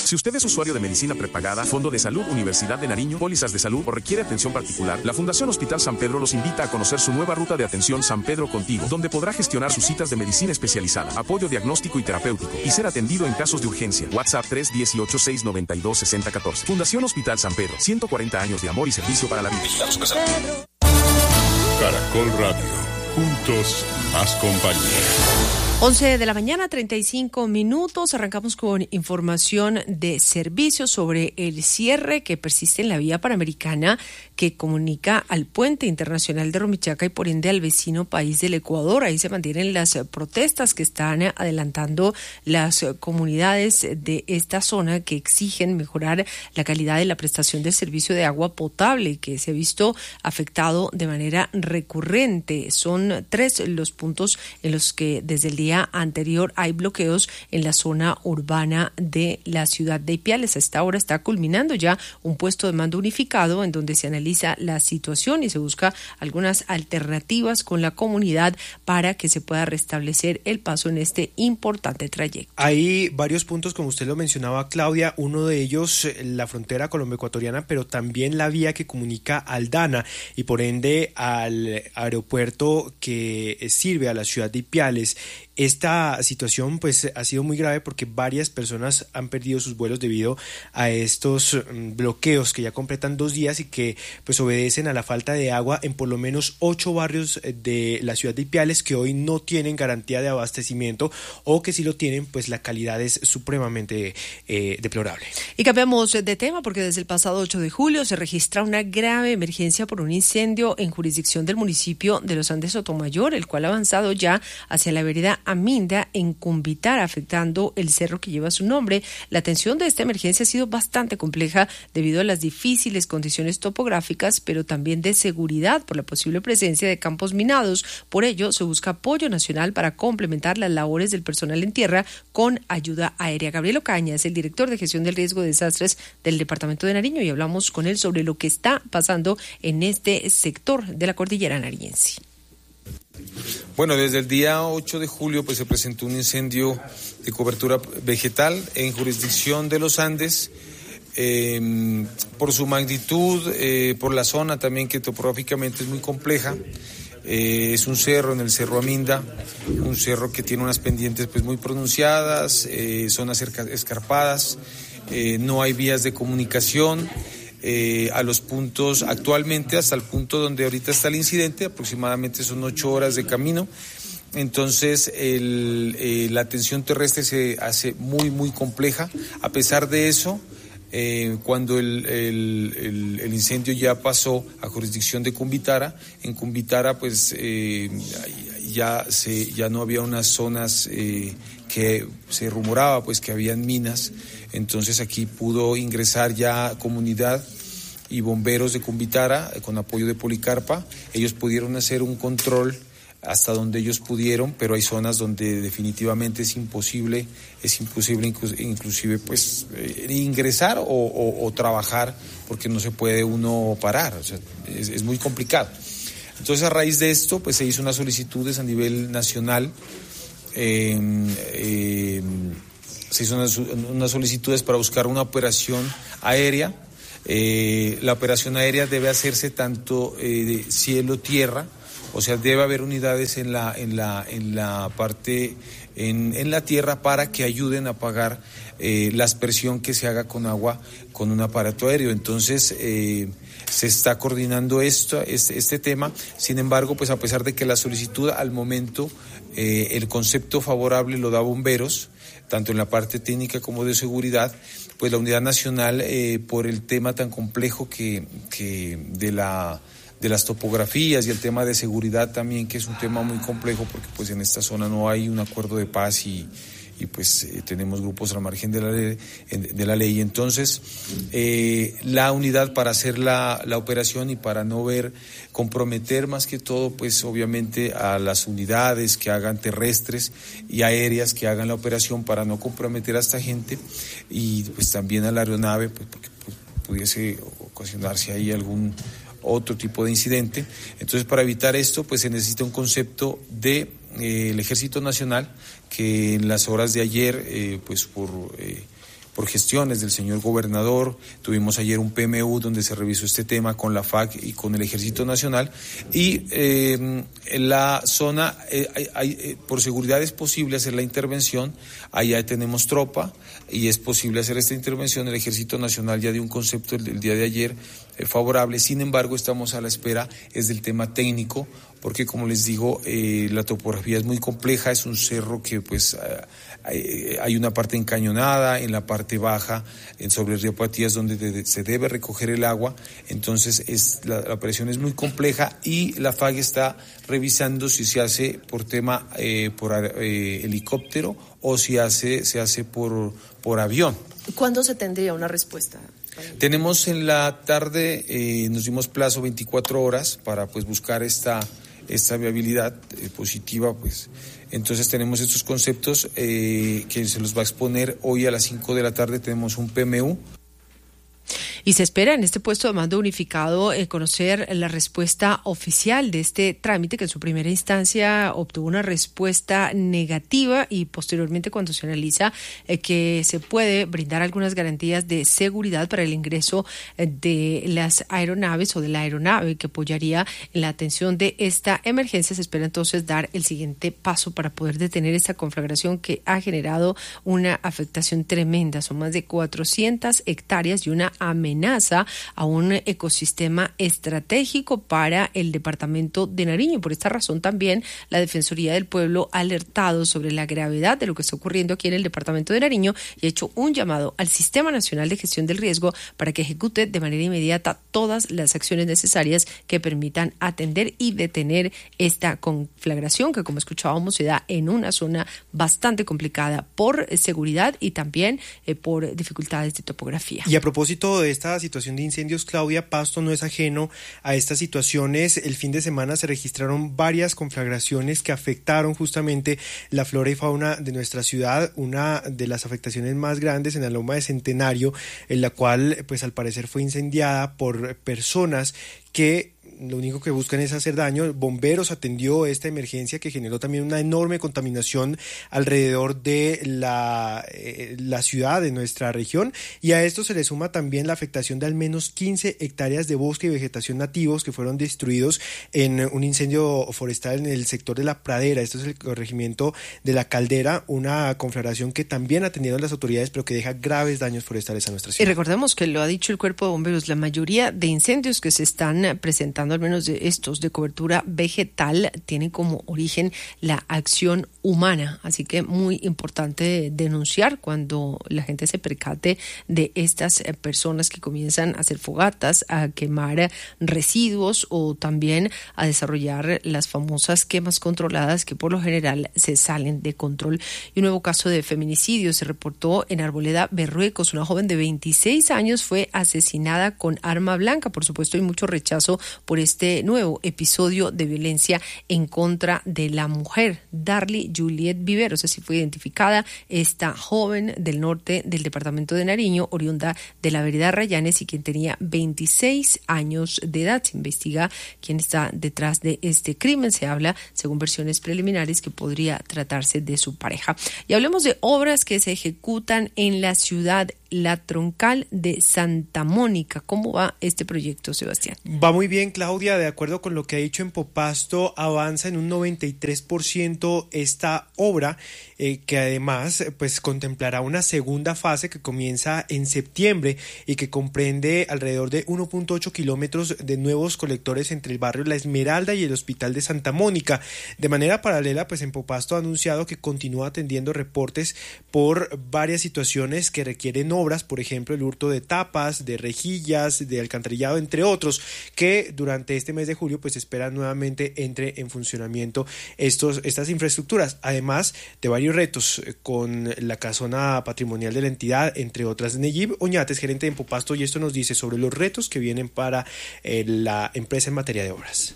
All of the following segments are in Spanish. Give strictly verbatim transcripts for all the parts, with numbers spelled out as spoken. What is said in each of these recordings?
Si usted es usuario de medicina prepagada, Fondo de Salud Universidad de Nariño, pólizas de salud o requiere atención particular, la Fundación Hospital San Pedro los invita a conocer su nueva ruta de atención San Pedro Contigo, donde podrá gestionar sus citas de medicina especializada, apoyo diagnóstico y terapéutico, y ser atendido en casos de urgencia. WhatsApp tres uno ocho, seis nueve dos, seis cero uno cuatro. Fundación Hospital San Pedro, ciento cuarenta años de amor y servicio para la vida. Caracol Radio, juntos más compañía. once de la mañana, treinta y cinco minutos. Arrancamos con información de servicios sobre el cierre que persiste en la vía panamericana que comunica al puente internacional de Rumichaca y por ende al vecino país del Ecuador. Ahí se mantienen las protestas que están adelantando las comunidades de esta zona que exigen mejorar la calidad de la prestación del servicio de agua potable que se ha visto afectado de manera recurrente. Son tres los puntos en los que desde el día anterior hay bloqueos en la zona urbana de la ciudad de Ipiales. A esta hora está culminando ya un puesto de mando unificado en donde se analiza la situación y se busca algunas alternativas con la comunidad para que se pueda restablecer el paso en este importante trayecto. Hay varios puntos, como usted lo mencionaba, Claudia, uno de ellos la frontera colombo-ecuatoriana, pero también la vía que comunica a Aldana y por ende al aeropuerto que sirve a la ciudad de Ipiales. Esta situación pues ha sido muy grave porque varias personas han perdido sus vuelos debido a estos bloqueos que ya completan dos días y que pues obedecen a la falta de agua en por lo menos ocho barrios de la ciudad de Ipiales que hoy no tienen garantía de abastecimiento o que si lo tienen pues la calidad es supremamente eh, deplorable. Y cambiamos de tema porque desde el pasado ocho de julio se registra una grave emergencia por un incendio en jurisdicción del municipio de Los Andes Sotomayor, el cual ha avanzado ya hacia la vereda Aminda en Cumbitar, afectando el cerro que lleva su nombre. La atención de esta emergencia ha sido bastante compleja debido a las difíciles condiciones topográficas, pero también de seguridad por la posible presencia de campos minados. Por ello, se busca apoyo nacional para complementar las labores del personal en tierra con ayuda aérea. Gabriel Ocaña es el director de gestión del riesgo de desastres del departamento de Nariño y hablamos con él sobre lo que está pasando en este sector de la cordillera nariñense. Bueno, desde el día ocho de julio pues se presentó un incendio de cobertura vegetal en jurisdicción de los Andes. Eh, por su magnitud, eh, por la zona también que topográficamente es muy compleja. Eh, es un cerro, en el Cerro Aminda, un cerro que tiene unas pendientes pues muy pronunciadas, eh, zonas escarpadas, eh, no hay vías de comunicación. Eh, a los puntos actualmente, hasta el punto donde ahorita está el incidente, aproximadamente son ocho horas de camino. Entonces el, eh, la atención terrestre se hace muy muy compleja. A pesar de eso, eh, cuando el, el, el, el incendio ya pasó a jurisdicción de Cumbitara, en Cumbitara pues eh, ya, se, ya no había unas zonas eh, que se rumoraba pues que habían minas. Entonces aquí pudo ingresar ya comunidad y bomberos de Cumbitara con apoyo de Policarpa. Ellos pudieron hacer un control hasta donde ellos pudieron, pero hay zonas donde definitivamente es imposible, es imposible inclusive pues eh, ingresar o, o, o trabajar porque no se puede uno parar, o sea, es, es muy complicado. Entonces a raíz de esto pues se hizo unas solicitudes a nivel nacional. Eh, eh, se hizo unas, unas solicitudes para buscar una operación aérea. Eh, la operación aérea debe hacerse tanto eh, de cielo-tierra, o sea, debe haber unidades en la, en la, en la parte, en, en la tierra para que ayuden a pagar eh, la aspersión que se haga con agua con un aparato aéreo. Entonces, eh, se está coordinando esto, este, este tema. Sin embargo, pues a pesar de que la solicitud al momento, eh, el concepto favorable lo da Bomberos, tanto en la parte técnica como de seguridad, pues la Unidad Nacional, eh, por el tema tan complejo que, que de la de las topografías y el tema de seguridad también, que es un tema muy complejo porque pues en esta zona no hay un acuerdo de paz y, y pues eh, tenemos grupos a la margen de la ley, de la ley. Entonces, eh, la unidad para hacer la, la operación y para no ver, comprometer más que todo, pues obviamente a las unidades que hagan terrestres y aéreas que hagan la operación para no comprometer a esta gente y pues también a la aeronave, pues porque pues, pudiese ocasionarse ahí algún otro tipo de incidente. Entonces, para evitar esto, pues se necesita un concepto de eh, el Ejército Nacional que en las horas de ayer, eh, pues por eh, por gestiones del señor gobernador. Tuvimos ayer un P M U donde se revisó este tema con la F A C y con el Ejército Nacional, y eh, en la zona, eh, hay, hay, eh, por seguridad es posible hacer la intervención. Allá tenemos tropa y es posible hacer esta intervención. El Ejército Nacional ya dio un concepto el, el día de ayer eh, favorable. Sin embargo, estamos a la espera es del tema técnico, porque como les digo, eh, la topografía es muy compleja. Es un cerro que pues eh, hay, hay una parte encañonada, en la parte baja, en sobre el río Patías, donde de, se debe recoger el agua. Entonces es la, la operación es muy compleja, y la F A G está revisando si se hace por tema eh, por eh, helicóptero o si hace se hace por por avión. ¿Cuándo se tendría una respuesta? Tenemos en la tarde, eh, nos dimos plazo veinticuatro horas para pues buscar esta esta viabilidad eh, positiva, pues. Entonces tenemos estos conceptos eh, que se los va a exponer hoy a las cinco de la tarde. Tenemos un P M U. Y se espera en este puesto de mando unificado eh, conocer la respuesta oficial de este trámite, que en su primera instancia obtuvo una respuesta negativa, y posteriormente, cuando se analiza eh, que se puede brindar algunas garantías de seguridad para el ingreso eh, de las aeronaves o de la aeronave que apoyaría en la atención de esta emergencia, se espera entonces dar el siguiente paso para poder detener esta conflagración que ha generado una afectación tremenda. Son más de cuatrocientas hectáreas y una amenaza a un ecosistema estratégico para el departamento de Nariño. Por esta razón también la Defensoría del Pueblo ha alertado sobre la gravedad de lo que está ocurriendo aquí en el departamento de Nariño y ha hecho un llamado al Sistema Nacional de Gestión del Riesgo para que ejecute de manera inmediata todas las acciones necesarias que permitan atender y detener esta conflagración, que, como escuchábamos, se da en una zona bastante complicada por seguridad y también eh, por dificultades de topografía. Y a propósito de esta situación de incendios, Claudia, Pasto no es ajeno a estas situaciones. El fin de semana se registraron varias conflagraciones que afectaron justamente la flora y fauna de nuestra ciudad. Una de las afectaciones más grandes en la Loma de Centenario, en la cual pues al parecer fue incendiada por personas que lo único que buscan es hacer daño. Bomberos atendió esta emergencia que generó también una enorme contaminación alrededor de la, eh, la ciudad de nuestra región, y a esto se le suma también la afectación de al menos quince hectáreas de bosque y vegetación nativos que fueron destruidos en un incendio forestal en el sector de La Pradera. Esto es el corregimiento de La Caldera, una conflagración que también atendieron las autoridades, pero que deja graves daños forestales a nuestra ciudad. Y recordemos que lo ha dicho el Cuerpo de Bomberos, la mayoría de incendios que se están presentando, al menos de estos de cobertura vegetal, tienen como origen la acción humana. Así que muy importante denunciar cuando la gente se percate de estas personas que comienzan a hacer fogatas, a quemar residuos o también a desarrollar las famosas quemas controladas que por lo general se salen de control. Y un nuevo caso de feminicidio se reportó en Arboleda, Berruecos. Una joven de veintiséis años fue asesinada con arma blanca. Por supuesto, hay mucho rechazo por este nuevo episodio de violencia en contra de la mujer. Darly Juliet Viveros, así fue identificada esta joven del norte del departamento de Nariño, oriunda de la vereda Rayanes, y quien tenía veintiséis años de edad. Se investiga quién está detrás de este crimen. Se habla, según versiones preliminares, que podría tratarse de su pareja. Y hablemos de obras que se ejecutan en la ciudad. La troncal de Santa Mónica. ¿Cómo va este proyecto, Sebastián? Va muy bien, Claudia. De acuerdo con lo que ha dicho en Popasto, avanza en un noventa y tres por ciento esta obra, eh, que además pues contemplará una segunda fase que comienza en septiembre y que comprende alrededor de uno punto ocho kilómetros de nuevos colectores entre el barrio La Esmeralda y el Hospital de Santa Mónica. De manera paralela, pues en Popasto ha anunciado que continúa atendiendo reportes por varias situaciones que requieren obras, por ejemplo el hurto de tapas, de rejillas, de alcantarillado, entre otros, que durante este mes de julio pues espera nuevamente entre en funcionamiento estos, estas infraestructuras, además de varios retos con la casona patrimonial de la entidad, entre otras. Neyib Oñates, gerente de Popasto, y esto nos dice sobre los retos que vienen para eh, la empresa en materia de obras.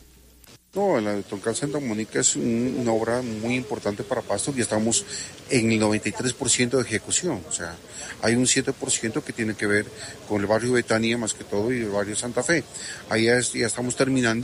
No, la troncal Santa Mónica es un, una obra muy importante para Pasto y estamos en el noventa y tres por ciento de ejecución. O sea, hay un siete por ciento que tiene que ver con el barrio Betania más que todo y el barrio Santa Fe. Ahí ya, es, ya estamos terminando,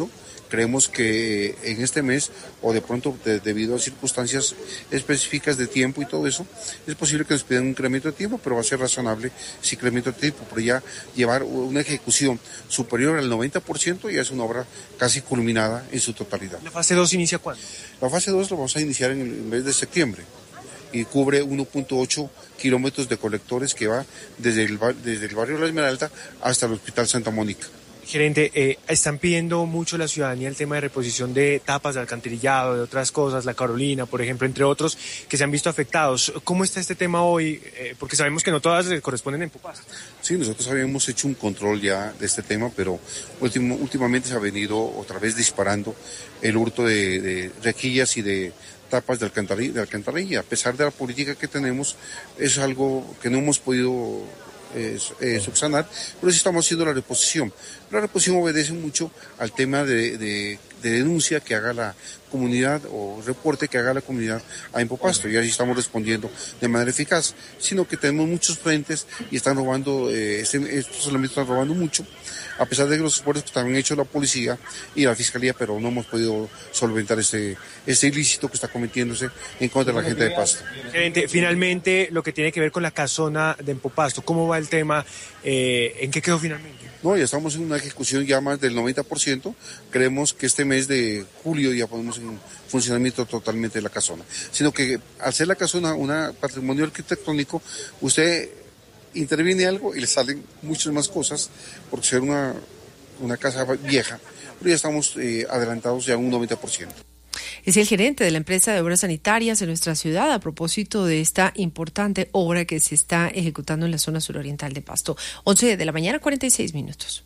Creemos que en este mes, o de pronto de, debido a circunstancias específicas de tiempo y todo eso, es posible que nos pidan un incremento de tiempo, pero va a ser razonable ese incremento de tiempo, pero ya llevar una ejecución superior al noventa por ciento ya es una obra casi culminada en su totalidad. ¿La fase dos inicia cuándo? La fase dos la vamos a iniciar en el mes de septiembre y cubre uno punto ocho kilómetros de colectores que va desde el, desde el barrio La Esmeralda hasta el Hospital Santa Mónica. Gerente, eh, están pidiendo mucho la ciudadanía el tema de reposición de tapas de alcantarillado, de otras cosas, la Carolina, por ejemplo, entre otros, que se han visto afectados. ¿Cómo está este tema hoy? Eh, porque sabemos que no todas le corresponden en Popasto. Sí, nosotros habíamos hecho un control ya de este tema, pero último, últimamente se ha venido otra vez disparando el hurto de, de rejillas y de tapas de alcantarilla, de alcantarilla. A pesar de la política que tenemos, es algo que no hemos podido Eh, eh, subsanar, pero sí estamos haciendo la reposición. La reposición obedece mucho al tema de, de, de denuncia que haga la comunidad o reporte que haga la comunidad a Empopasto, y así estamos respondiendo de manera eficaz, sino que tenemos muchos frentes y están robando, eh, este, estos elementos están robando mucho, a pesar de que los esfuerzos que también ha hecho la policía y la fiscalía, pero no hemos podido solventar este, este ilícito que está cometiéndose en contra de la gente de Pasto. Gerente, finalmente lo que tiene que ver con la casona de Empopasto, ¿cómo va el tema? Eh, ¿En qué quedó finalmente? No, ya estamos en una ejecución ya más del noventa por ciento. Creemos que este mes de julio ya ponemos en funcionamiento totalmente la casona. Sino que al ser la casona un patrimonio arquitectónico, usted interviene algo y le salen muchas más cosas, porque ser una, una casa vieja, pero ya estamos eh, adelantados ya un noventa por ciento. Es el gerente de la empresa de obras sanitarias en nuestra ciudad a propósito de esta importante obra que se está ejecutando en la zona suroriental de Pasto. once de la mañana, cuarenta y seis minutos.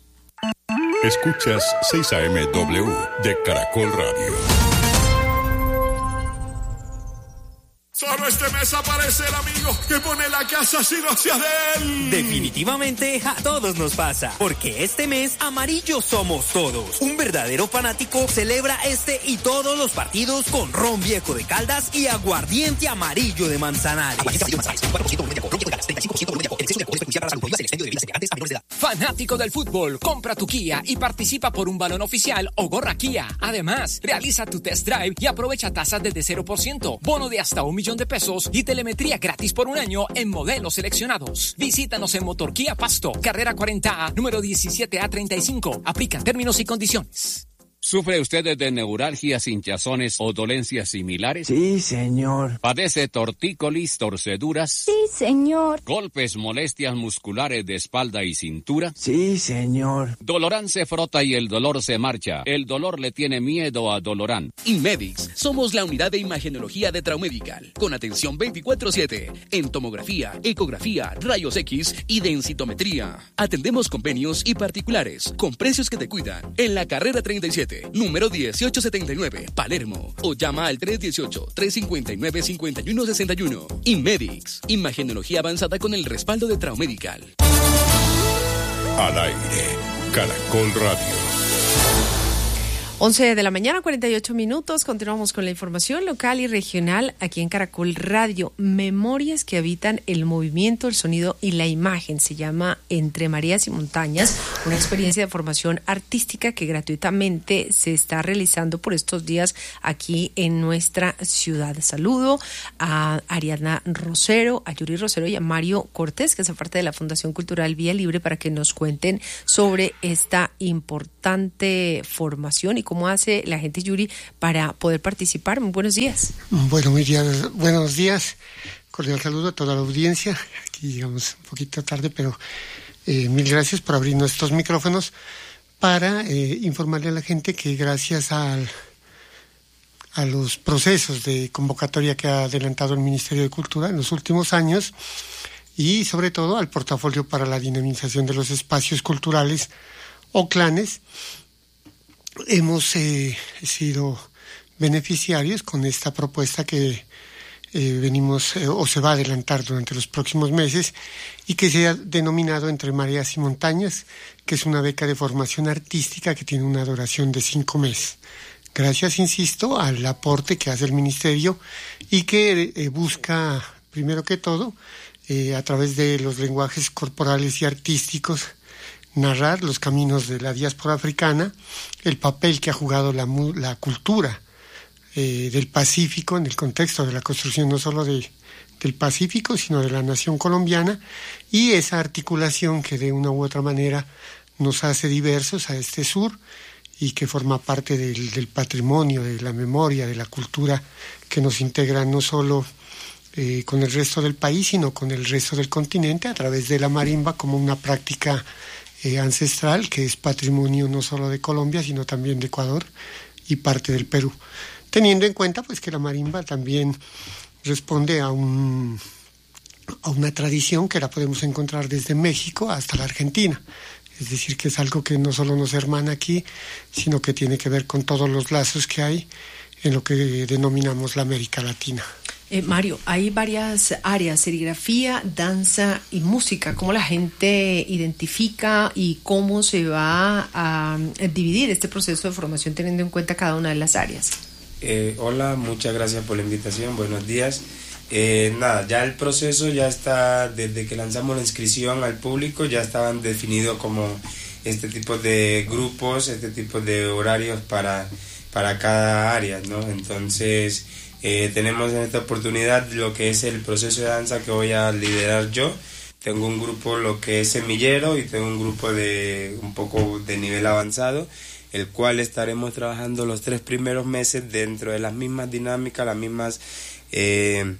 Escuchas seis A M W de Caracol Radio. Solo este mes aparece el amigo que pone la casa sin hacia de él. Definitivamente a todos nos pasa, porque este mes amarillo somos todos. Un verdadero fanático celebra este y todos los partidos con ron viejo de Caldas y aguardiente amarillo de Manzanares. Fanático del fútbol, compra tu Kia y participa por un balón oficial o gorra Kia. Además, realiza tu test drive y aprovecha tasas desde cero por ciento, bono de hasta un millón de pesos y telemetría gratis por un año en modelos seleccionados. Visítanos en Motor Kia Pasto, carrera cuarenta A, número diecisiete A treinta y cinco. Aplican términos y condiciones. ¿Sufre usted de neuralgias, hinchazones o dolencias similares? Sí, señor. ¿Padece tortícolis, torceduras? Sí, señor. ¿Golpes, molestias musculares de espalda y cintura? Sí, señor. Dolorán se frota y el dolor se marcha. El dolor le tiene miedo a Dolorán. Inmedix, somos la unidad de imagenología de Traumedical, con atención veinticuatro siete, en tomografía, ecografía, rayos X y densitometría. Atendemos convenios y particulares, con precios que te cuidan, en la carrera treinta y siete. Número dieciocho setenta y nueve, Palermo. O llama al tres uno ocho, tres cinco nueve, cinco uno seis uno. Inmedix, imagenología avanzada con el respaldo de Traumedical. Al aire, Caracol Radio. once de la mañana, cuarenta y ocho minutos. Continuamos con la información local y regional aquí en Caracol Radio. Memorias que habitan el movimiento, el sonido y la imagen. Se llama Entre Mareas y Montañas, una experiencia de formación artística que gratuitamente se está realizando por estos días aquí en nuestra ciudad. Saludo a Ariadna Rosero, a Yuri Rosero y a Mario Cortés, que hace parte de la Fundación Cultural Vía Libre, para que nos cuenten sobre esta importante formación y cómo hace la gente, Yuri, para poder participar. Muy buenos días. Bueno, muy bien, buenos días. Cordial saludo a toda la audiencia. Aquí llegamos un poquito tarde, pero eh, mil gracias por abrir nuestros micrófonos para eh, informarle a la gente que gracias al, a los procesos de convocatoria que ha adelantado el Ministerio de Cultura en los últimos años y sobre todo al portafolio para la dinamización de los espacios culturales o clanes, hemos eh, sido beneficiarios con esta propuesta que eh, venimos eh, o se va a adelantar durante los próximos meses y que se ha denominado Entre Mareas y Montañas, que es una beca de formación artística que tiene una duración de cinco meses. Gracias, insisto, al aporte que hace el Ministerio y que eh, busca, primero que todo, eh, a través de los lenguajes corporales y artísticos narrar los caminos de la diáspora africana, el papel que ha jugado la, la cultura eh, del Pacífico en el contexto de la construcción no solo de, del Pacífico, sino de la nación colombiana, y esa articulación que de una u otra manera nos hace diversos a este sur y que forma parte del, del patrimonio, de la memoria, de la cultura que nos integra no solo eh, con el resto del país, sino con el resto del continente a través de la marimba como una práctica Eh, ancestral que es patrimonio no solo de Colombia sino también de Ecuador y parte del Perú, teniendo en cuenta pues que la marimba también responde a un a una tradición que la podemos encontrar desde México hasta la Argentina, es decir que es algo que no solo nos hermana aquí sino que tiene que ver con todos los lazos que hay en lo que denominamos la América Latina. Eh, Mario, hay varias áreas, serigrafía, danza y música. ¿Cómo la gente identifica y cómo se va a, a dividir este proceso de formación teniendo en cuenta cada una de las áreas? Eh, hola, muchas gracias por la invitación, buenos días. Eh, nada, ya el proceso ya está, desde que lanzamos la inscripción al público, ya estaban definidos como este tipo de grupos, este tipo de horarios para, para cada área, ¿no? Entonces... Eh, tenemos en esta oportunidad lo que es el proceso de danza que voy a liderar yo. Tengo un grupo lo que es semillero y tengo un grupo de un poco de nivel avanzado, el cual estaremos trabajando los tres primeros meses dentro de las mismas dinámicas, las mismas eh,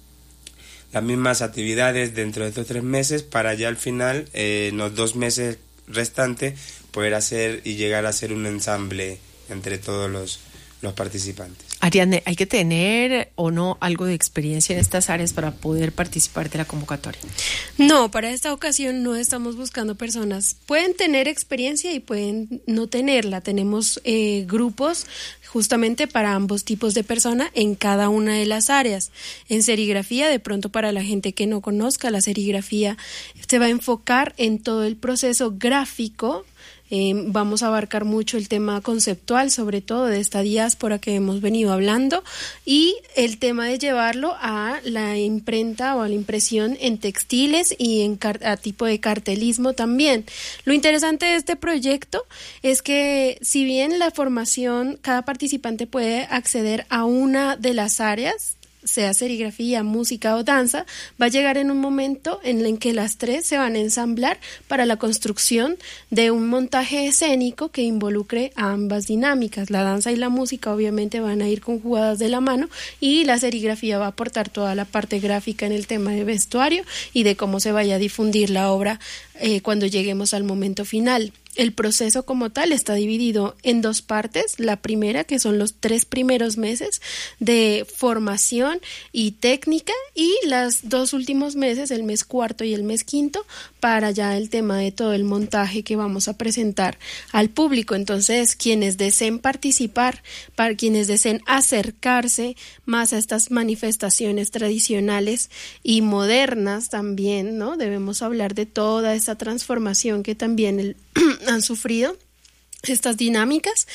las mismas actividades dentro de estos tres meses para ya al final, eh, en los dos meses restantes, poder hacer y llegar a hacer un ensamble entre todos los los participantes. Ariadne, ¿hay que tener o no algo de experiencia en estas áreas para poder participar de la convocatoria? No, para esta ocasión no estamos buscando personas. Pueden tener experiencia y pueden no tenerla. Tenemos eh, grupos justamente para ambos tipos de persona en cada una de las áreas. En serigrafía, de pronto para la gente que no conozca, la serigrafía se va a enfocar en todo el proceso gráfico. Eh, vamos a abarcar mucho el tema conceptual, sobre todo de esta diáspora que hemos venido hablando, y el tema de llevarlo a la imprenta o a la impresión en textiles y en car- a tipo de cartelismo también. Lo interesante de este proyecto es que si bien la formación, cada participante puede acceder a una de las áreas, sea serigrafía, música o danza, va a llegar en un momento en el que las tres se van a ensamblar para la construcción de un montaje escénico que involucre a ambas dinámicas. La danza y la música obviamente van a ir conjugadas de la mano y la serigrafía va a aportar toda la parte gráfica en el tema de vestuario y de cómo se vaya a difundir la obra eh, cuando lleguemos al momento final. El proceso como tal está dividido en dos partes. La primera, que son los tres primeros meses de formación y técnica, y los dos últimos meses, el mes cuarto y el mes quinto, para ya el tema de todo el montaje que vamos a presentar al público. Entonces, quienes deseen participar, para quienes deseen acercarse más a estas manifestaciones tradicionales y modernas también, ¿no? Debemos hablar de toda esta transformación que también el han sufrido estas dinámicas,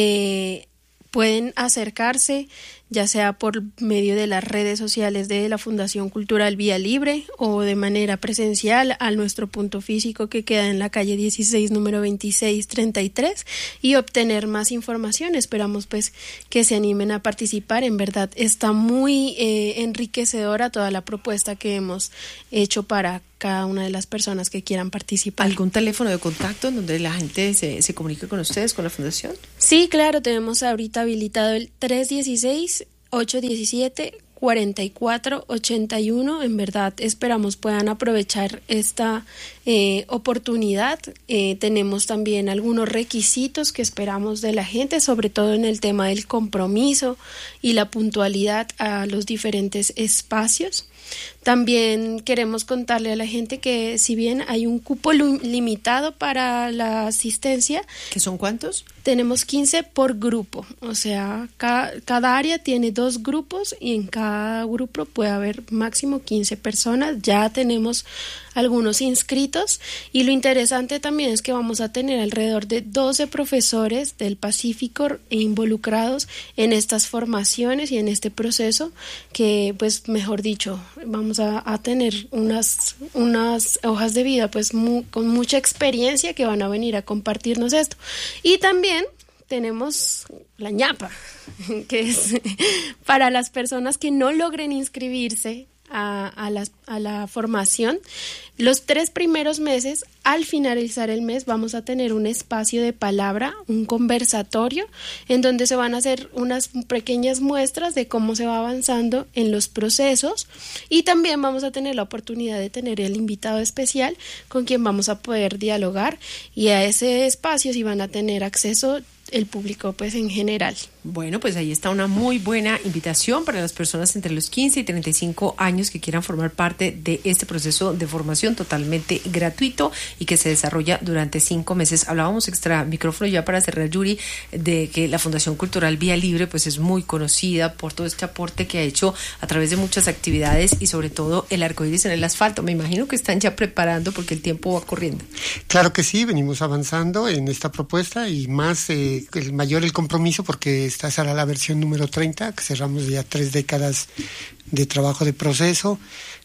eh, pueden acercarse ya sea por medio de las redes sociales de la Fundación Cultural Vía Libre o de manera presencial a nuestro punto físico que queda en la calle dieciséis, número veintiséis treinta y tres, y obtener más información. Esperamos pues que se animen a participar. En verdad está muy eh, enriquecedora toda la propuesta que hemos hecho para cada una de las personas que quieran participar. ¿Algún teléfono de contacto en donde la gente se, se comunique con ustedes, con la Fundación? Sí, claro, tenemos ahorita habilitado el tres uno seis, ocho uno siete, cuatro cuatro ocho uno. En verdad esperamos puedan aprovechar esta eh, oportunidad. Eh, tenemos también algunos requisitos que esperamos de la gente, sobre todo en el tema del compromiso y la puntualidad a los diferentes espacios. También queremos contarle a la gente que si bien hay un cupo limitado para la asistencia, ¿que son cuántos? Tenemos quince por grupo, o sea, cada, cada área tiene dos grupos y en cada grupo puede haber máximo quince personas. Ya tenemos algunos inscritos y lo interesante también es que vamos a tener alrededor de doce profesores del Pacífico involucrados en estas formaciones y en este proceso que, pues, mejor dicho, vamos a, a tener unas, unas hojas de vida pues mu, con mucha experiencia que van a venir a compartirnos esto. Y también tenemos la ñapa, que es para las personas que no logren inscribirse a, a, la, a la formación. Los tres primeros meses, al finalizar el mes, vamos a tener un espacio de palabra, un conversatorio, en donde se van a hacer unas pequeñas muestras de cómo se va avanzando en los procesos, y también vamos a tener la oportunidad de tener el invitado especial con quien vamos a poder dialogar, y a ese espacio sí van a tener acceso el público pues en general. Bueno, pues ahí está una muy buena invitación para las personas entre los quince y treinta y cinco años que quieran formar parte de este proceso de formación totalmente gratuito y que se desarrolla durante cinco meses. Hablábamos extra micrófono ya para cerrar, Yuri, de que la Fundación Cultural Vía Libre pues es muy conocida por todo este aporte que ha hecho a través de muchas actividades y sobre todo el arcoíris en el asfalto. Me imagino que están ya preparando porque el tiempo va corriendo. Claro que sí, venimos avanzando en esta propuesta y más eh, el mayor el compromiso, porque esta será la versión número treinta, que cerramos ya tres décadas de trabajo de proceso.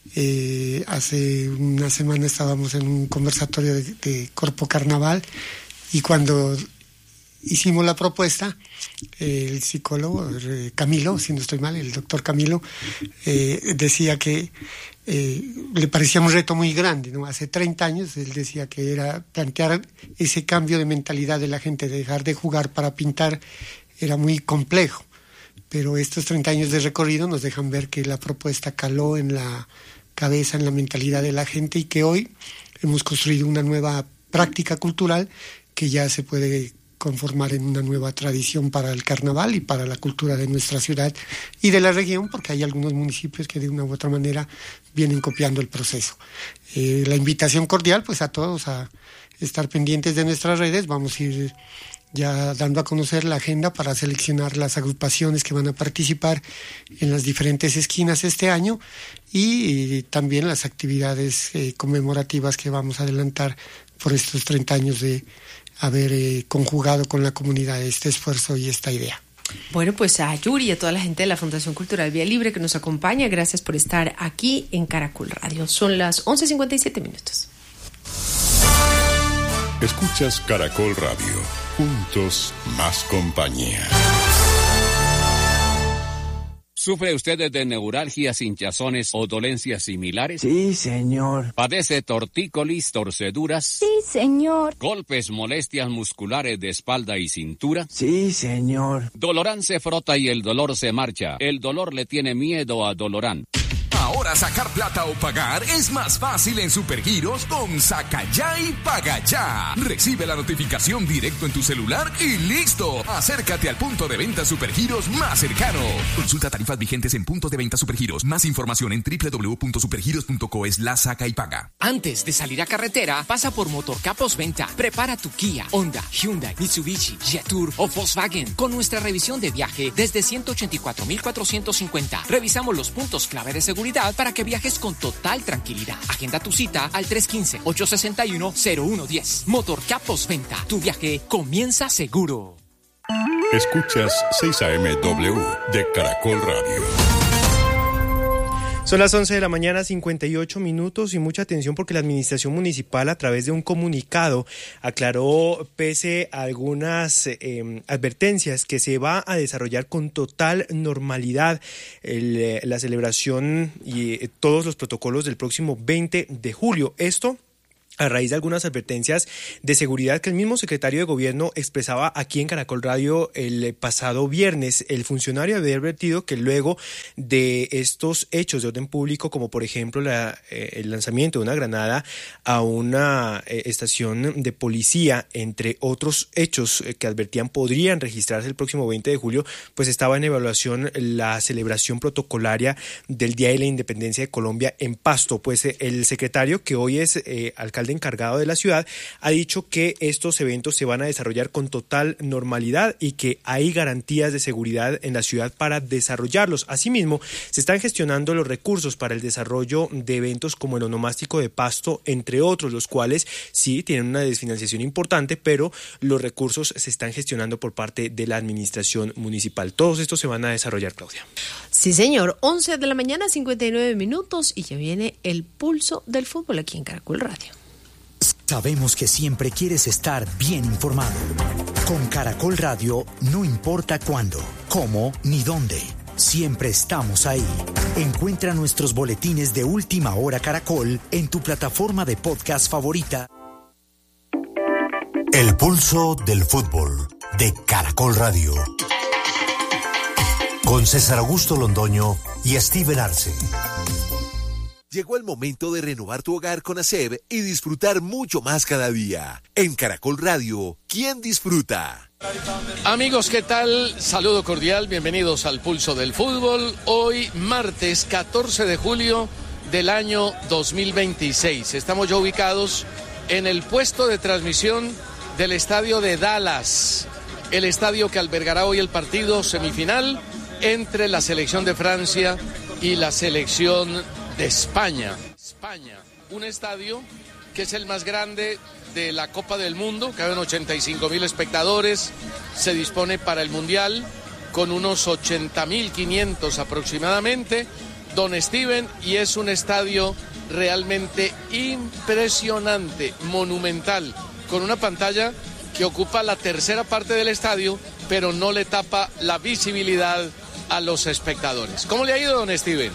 Eh, hace una semana estábamos en un conversatorio de, de Corpo Carnaval, y cuando hicimos la propuesta, eh, el psicólogo eh, Camilo, si no estoy mal, el doctor Camilo, eh, decía que Eh, le parecía un reto muy grande, ¿no? Hace treinta años él decía que era plantear ese cambio de mentalidad de la gente, de dejar de jugar para pintar, era muy complejo, pero estos treinta años de recorrido nos dejan ver que la propuesta caló en la cabeza, en la mentalidad de la gente, y que hoy hemos construido una nueva práctica cultural que ya se puede conformar en una nueva tradición para el carnaval y para la cultura de nuestra ciudad y de la región, porque hay algunos municipios que de una u otra manera vienen copiando el proceso. Eh, la invitación cordial pues a todos a estar pendientes de nuestras redes. Vamos a ir ya dando a conocer la agenda para seleccionar las agrupaciones que van a participar en las diferentes esquinas este año, y, y también las actividades eh, conmemorativas que vamos a adelantar por estos treinta años de haber eh, conjugado con la comunidad este esfuerzo y esta idea. Bueno, pues a Yuri y a toda la gente de la Fundación Cultural Vía Libre que nos acompaña, gracias por estar aquí en Caracol Radio. Son las once cincuenta y siete minutos. Escuchas Caracol Radio. Juntos, más compañía. ¿Sufre usted de neuralgias, hinchazones o dolencias similares? Sí, señor. ¿Padece tortícolis, torceduras? Sí, señor. ¿Golpes, molestias musculares de espalda y cintura? Sí, señor. Dolorán se frota y el dolor se marcha. El dolor le tiene miedo a Dolorán. Ahora sacar plata o pagar es más fácil en Supergiros con Saca Ya y Paga Ya. Recibe la notificación directo en tu celular y ¡listo! Acércate al punto de venta Supergiros más cercano. Consulta tarifas vigentes en puntos de venta Supergiros. Más información en doble u doble u doble u punto supergiros punto co slash saca y paga. Antes de salir a carretera, pasa por Motorcapos Venta. Prepara tu Kia, Honda, Hyundai, Mitsubishi, Jetour o Volkswagen con nuestra revisión de viaje desde ciento ochenta y cuatro mil cuatrocientos cincuenta. Revisamos los puntos clave de seguridad para que viajes con total tranquilidad. Agenda tu cita al tres uno cinco, ocho seis uno, cero uno uno cero. Motorcapos Venta. Tu viaje comienza seguro. Escuchas seis A M W de Caracol Radio. Son las once de la mañana, cincuenta y ocho minutos, y mucha atención porque la administración municipal, a través de un comunicado, aclaró, pese a algunas eh, advertencias, que se va a desarrollar con total normalidad el, la celebración y eh, todos los protocolos del próximo veinte de julio. Esto a raíz de algunas advertencias de seguridad que el mismo secretario de Gobierno expresaba aquí en Caracol Radio el pasado viernes. El funcionario había advertido que luego de estos hechos de orden público, como por ejemplo la, eh, el lanzamiento de una granada a una eh, estación de policía, entre otros hechos eh, que advertían podrían registrarse el próximo veinte de julio, pues estaba en evaluación la celebración protocolaria del Día de la Independencia de Colombia en Pasto. Pues eh, el secretario, que hoy es eh, alcalde alcalde encargado de la ciudad, ha dicho que estos eventos se van a desarrollar con total normalidad y que hay garantías de seguridad en la ciudad para desarrollarlos. Asimismo, se están gestionando los recursos para el desarrollo de eventos como el onomástico de Pasto, entre otros, los cuales sí tienen una desfinanciación importante, pero los recursos se están gestionando por parte de la administración municipal. Todos estos se van a desarrollar, Claudia. Sí, señor. once de la mañana, cincuenta y nueve minutos, y ya viene el pulso del fútbol aquí en Caracol Radio. Sabemos que siempre quieres estar bien informado. Con Caracol Radio, no importa cuándo, cómo ni dónde. Siempre estamos ahí. Encuentra nuestros boletines de Última Hora Caracol en tu plataforma de podcast favorita. El pulso del fútbol de Caracol Radio. Con César Augusto Londoño y Steven Arce. Llegó el momento de renovar tu hogar con Aseb y disfrutar mucho más cada día. En Caracol Radio, ¿quién disfruta? Amigos, ¿qué tal? Saludo cordial, bienvenidos al Pulso del Fútbol. Hoy, martes catorce de julio del año dos mil veintiséis. Estamos ya ubicados en el puesto de transmisión del estadio de Dallas, el estadio que albergará hoy el partido semifinal entre la selección de Francia y la selección de España. España, un estadio que es el más grande de la Copa del Mundo, caben ochenta y cinco mil espectadores, se dispone para el Mundial con unos ochenta mil quinientos aproximadamente, don Steven, y es un estadio realmente impresionante, monumental, con una pantalla que ocupa la tercera parte del estadio, pero no le tapa la visibilidad a los espectadores. ¿Cómo le ha ido, don Steven?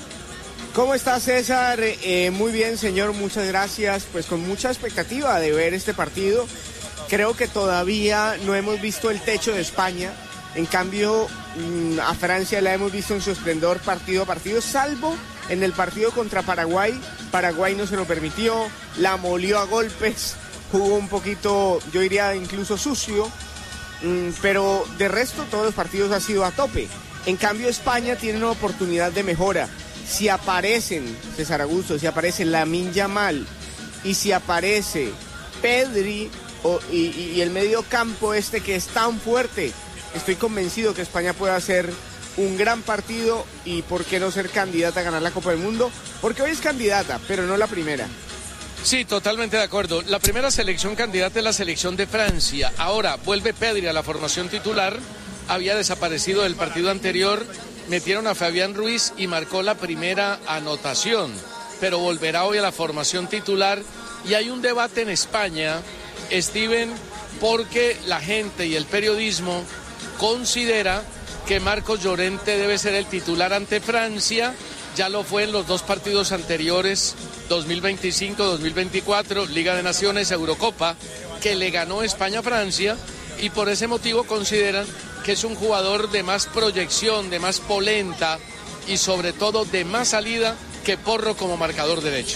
¿Cómo está, César? Eh, muy bien, señor, muchas gracias. Pues con mucha expectativa de ver este partido. Creo que todavía no hemos visto el techo de España. En cambio, mmm, a Francia la hemos visto en su esplendor partido a partido, salvo en el partido contra Paraguay. Paraguay no se lo permitió, la molió a golpes, jugó un poquito, yo diría incluso sucio, mmm, pero de resto todos los partidos han sido a tope. En cambio, España tiene una oportunidad de mejora. Si aparecen, César Augusto, si aparece Lamine Yamal y si aparece Pedri o, y, y el medio campo este que es tan fuerte, estoy convencido que España puede hacer un gran partido y por qué no ser candidata a ganar la Copa del Mundo, porque hoy es candidata, pero no la primera. Sí, totalmente de acuerdo. La primera selección candidata es la selección de Francia. Ahora vuelve Pedri a la formación titular, había desaparecido del partido anterior. Metieron a Fabián Ruiz y marcó la primera anotación, pero volverá hoy a la formación titular. Y hay un debate en España, Steven, porque la gente y el periodismo considera que Marcos Llorente debe ser el titular ante Francia. Ya lo fue en los dos partidos anteriores, dos mil veinticinco dos mil veinticuatro, Liga de Naciones, Eurocopa, que le ganó España a Francia, y por ese motivo consideran que es un jugador de más proyección, de más polenta y sobre todo de más salida que Porro como marcador derecho.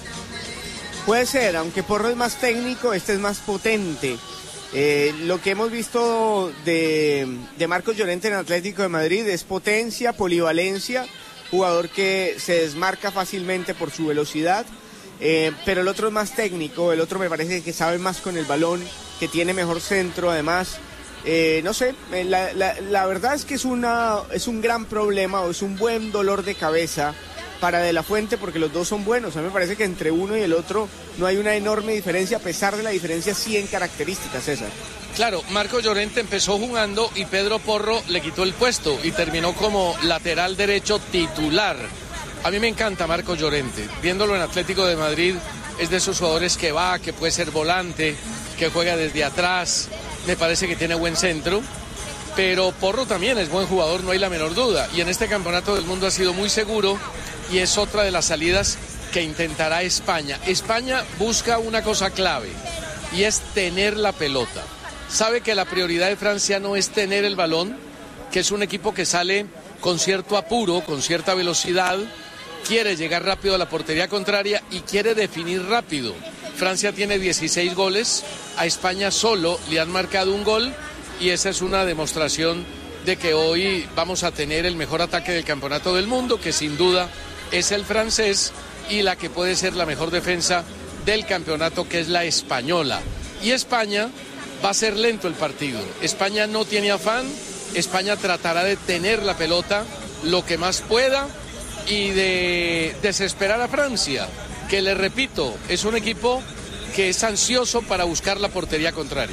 Puede ser, aunque Porro es más técnico, este es más potente. Eh, lo que hemos visto de, de Marcos Llorente en Atlético de Madrid es potencia, polivalencia, jugador que se desmarca fácilmente por su velocidad, eh, pero el otro es más técnico, el otro me parece que sabe más con el balón, que tiene mejor centro además. Eh, no sé, la, la, la verdad es que es, una, es un gran problema o es un buen dolor de cabeza para De La Fuente porque los dos son buenos. A mí me parece que entre uno y el otro no hay una enorme diferencia, a pesar de la diferencia sí en características, César. Claro, Marcos Llorente empezó jugando y Pedro Porro le quitó el puesto y terminó como lateral derecho titular. A mí me encanta Marcos Llorente, viéndolo en Atlético de Madrid, es de esos jugadores que va, que puede ser volante, que juega desde atrás. Me parece que tiene buen centro, pero Porro también es buen jugador, no hay la menor duda. Y en este campeonato del mundo ha sido muy seguro y es otra de las salidas que intentará España. España busca una cosa clave y es tener la pelota. Sabe que la prioridad de Francia no es tener el balón, que es un equipo que sale con cierto apuro, con cierta velocidad, quiere llegar rápido a la portería contraria y quiere definir rápido. Francia tiene dieciséis goles, a España solo le han marcado un gol y esa es una demostración de que hoy vamos a tener el mejor ataque del campeonato del mundo, que sin duda es el francés, y la que puede ser la mejor defensa del campeonato, que es la española. Y España va a ser lento el partido. España no tiene afán, España tratará de tener la pelota lo que más pueda y de desesperar a Francia, que le repito, es un equipo que es ansioso para buscar la portería contraria.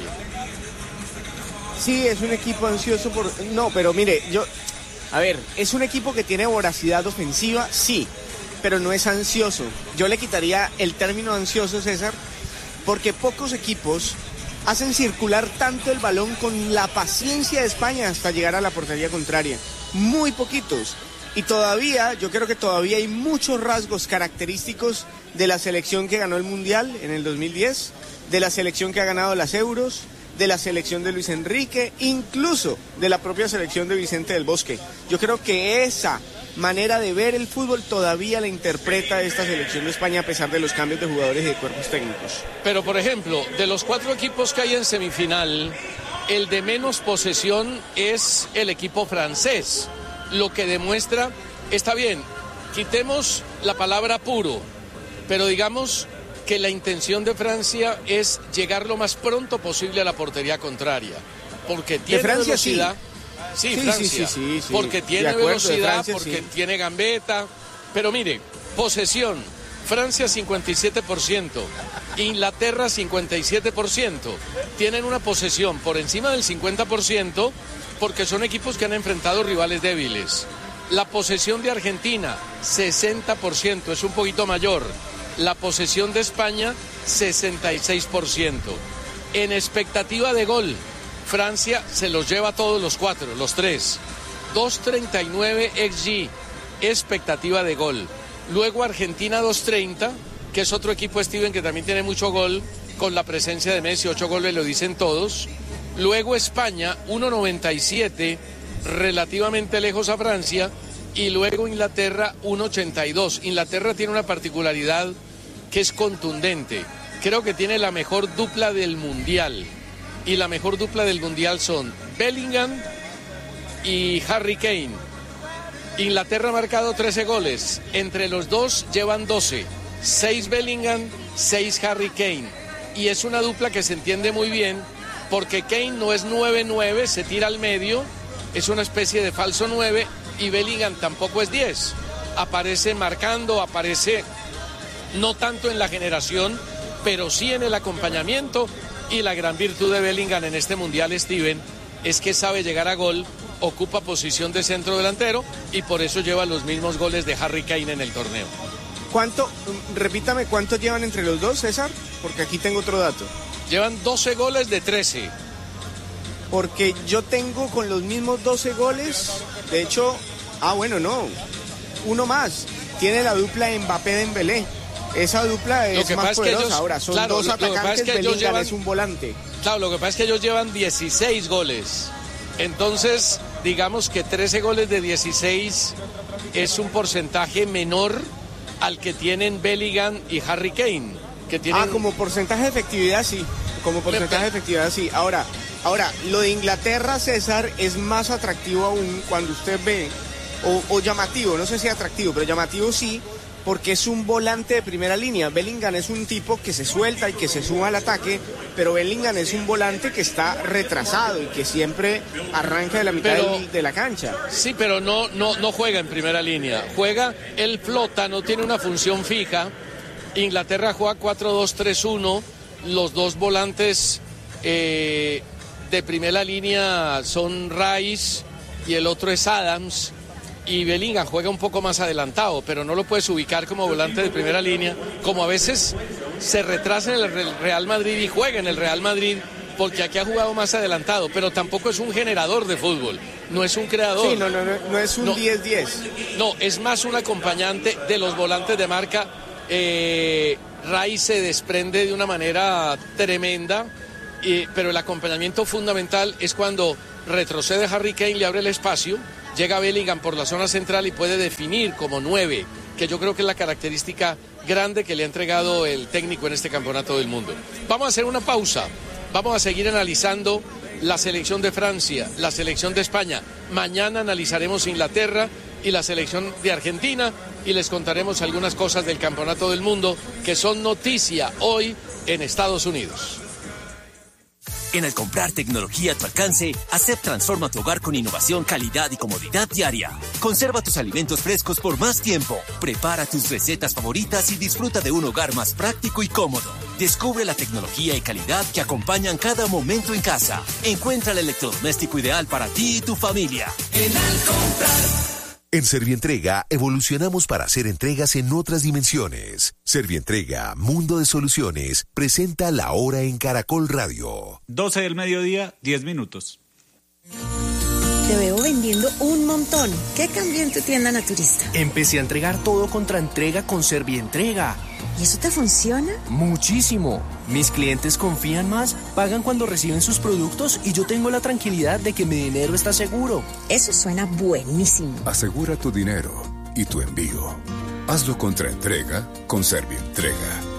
Sí, es un equipo ansioso por... No, pero mire, yo... A ver, es un equipo que tiene voracidad ofensiva, sí, pero no es ansioso. Yo le quitaría el término ansioso, César, porque pocos equipos hacen circular tanto el balón con la paciencia de España hasta llegar a la portería contraria. Muy poquitos. Y todavía, yo creo que todavía hay muchos rasgos característicos de la selección que ganó el Mundial en el dos mil diez, de la selección que ha ganado las Euros, de la selección de Luis Enrique, incluso de la propia selección de Vicente del Bosque. Yo creo que esa manera de ver el fútbol todavía la interpreta esta selección de España a pesar de los cambios de jugadores y de cuerpos técnicos. Pero, por ejemplo, de los cuatro equipos que hay en semifinal, el de menos posesión es el equipo francés, lo que demuestra, está bien, quitemos la palabra puro, pero digamos que la intención de Francia es llegar lo más pronto posible a la portería contraria, porque tiene Francia, velocidad. Sí, sí, Francia, sí, sí, sí, sí. porque tiene acuerdo, velocidad, Francia, porque sí. tiene gambeta, pero mire, posesión, Francia cincuenta y siete por ciento, Inglaterra cincuenta y siete por ciento, tienen una posesión por encima del cincuenta por ciento porque son equipos que han enfrentado rivales débiles. La posesión de Argentina, sesenta por ciento, es un poquito mayor. La posesión de España, sesenta y seis por ciento. En expectativa de gol, Francia se los lleva a todos los cuatro, los tres. dos treinta y nueve X G, expectativa de gol. Luego Argentina dos treinta, que es otro equipo, Steven, que también tiene mucho gol, con la presencia de Messi, ocho goles, lo dicen todos. Luego España, uno noventa y siete, relativamente lejos a Francia. Y luego Inglaterra, uno ochenta y dos. Inglaterra tiene una particularidad que es contundente. Creo que tiene la mejor dupla del Mundial. Y la mejor dupla del Mundial son Bellingham y Harry Kane. Inglaterra ha marcado trece goles. Entre los dos llevan doce. seis Bellingham, seis Harry Kane. Y es una dupla que se entiende muy bien porque Kane no es nueve nueve, se tira al medio. Es una especie de falso nueve. Y Bellingham tampoco es diez. Aparece marcando, aparece no tanto en la generación, pero sí en el acompañamiento. Y la gran virtud de Bellingham en este Mundial, Steven, es que sabe llegar a gol, ocupa posición de centro delantero y por eso lleva los mismos goles de Harry Kane en el torneo. ¿Cuánto, repítame, cuántos llevan entre los dos, César? Porque aquí tengo otro dato. Llevan doce goles de trece. Porque yo tengo con los mismos doce goles, de hecho, ah bueno, no, uno más, tiene la dupla Mbappé-Dembélé. Esa dupla es más poderosa. Ellos, ahora, son claro, dos lo, atacantes, lo que pasa es que Bellingham ellos llevan, es un volante. Claro, lo que pasa es que ellos llevan dieciséis goles. Entonces, digamos que trece goles de dieciséis es un porcentaje menor al que tienen Bellingham y Harry Kane. Que tienen... Ah, como porcentaje de efectividad, sí. Como porcentaje de efectividad, sí. Ahora, ahora, lo de Inglaterra, César, es más atractivo aún cuando usted ve, o, o llamativo, no sé si atractivo, pero llamativo sí, porque es un volante de primera línea. Bellingham es un tipo que se suelta y que se suma al ataque, pero Bellingham es un volante que está retrasado y que siempre arranca de la mitad pero, de la cancha. Sí, pero no, no, no juega en primera línea. Juega, él flota, no tiene una función fija. Inglaterra juega cuatro dos tres uno. Los dos volantes eh, de primera línea son Rice y el otro es Adams. Y Bellingham juega un poco más adelantado, pero no lo puedes ubicar como volante de primera línea, como a veces se retrasa en el Real Madrid y juega en el Real Madrid, porque aquí ha jugado más adelantado, pero tampoco es un generador de fútbol, no es un creador. Sí, no, no, no, no es un diez diez. No, no, es más un acompañante de los volantes de marca. Eh, Rice se desprende de una manera tremenda, eh, pero el acompañamiento fundamental es cuando retrocede Harry Kane, le abre el espacio. Llega Bellingham por la zona central y puede definir como nueve, que yo creo que es la característica grande que le ha entregado el técnico en este campeonato del mundo. Vamos a hacer una pausa, vamos a seguir analizando la selección de Francia, la selección de España. Mañana analizaremos Inglaterra y la selección de Argentina y les contaremos algunas cosas del Campeonato del Mundo que son noticia hoy en Estados Unidos. En al comprar tecnología a tu alcance, Acep transforma tu hogar con innovación, calidad y comodidad diaria. Conserva tus alimentos frescos por más tiempo. Prepara tus recetas favoritas y disfruta de un hogar más práctico y cómodo. Descubre la tecnología y calidad que acompañan cada momento en casa. Encuentra el electrodoméstico ideal para ti y tu familia. En al comprar. En Servientrega evolucionamos para hacer entregas en otras dimensiones. Servientrega, Mundo de Soluciones, presenta La Hora en Caracol Radio. doce del mediodía, diez minutos. Te veo vendiendo un montón. ¿Qué cambió en tu tienda naturista? Empecé a entregar todo contra entrega con Servientrega. ¿Y eso te funciona? Muchísimo. Mis clientes confían más, pagan cuando reciben sus productos y yo tengo la tranquilidad de que mi dinero está seguro. Eso suena buenísimo. Asegura tu dinero y tu envío. Hazlo contra entrega con Servientrega.